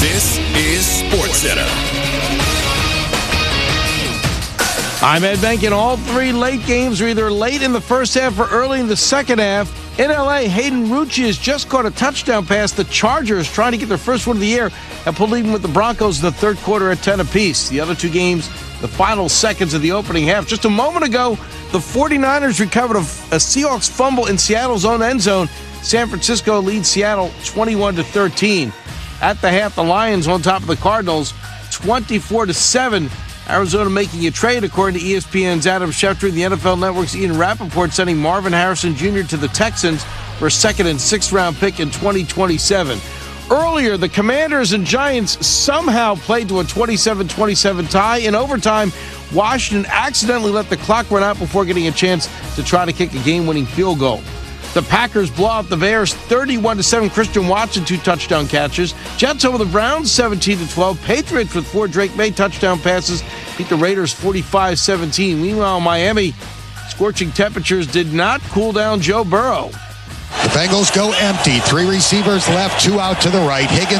This is SportsCenter. I'm Ed Benkin. All three late games are either late in the first half or early in the second half. In L.A., Hayden Rucci has just caught a touchdown pass. The Chargers, trying to get their first win of the year, have pulled even with the Broncos in the third quarter at 10 apiece. The other two games, the final seconds of the opening half. Just a moment ago, the 49ers recovered a Seahawks fumble in Seattle's own end zone. San Francisco leads Seattle 21-13. At the half, the Lions on top of the Cardinals, 24-7. Arizona making a trade, according to ESPN's Adam Schefter, the NFL Network's Ian Rappaport sending Marvin Harrison Jr. to the Texans for a second and sixth round pick in 2027. Earlier, the Commanders and Giants somehow played to a 27-27 tie. In overtime, Washington accidentally let the clock run out before getting a chance to try to kick a game-winning field goal. The Packers blow out the Bears 31-7. Christian Watson, 2 touchdown catches. Jets over the Browns 17-12. Patriots with 4 Drake May touchdown passes beat the Raiders 45-17. Meanwhile, Miami, scorching temperatures did not cool down Joe Burrow. The Bengals go empty. 3 receivers left, 2 out to the right. Higgins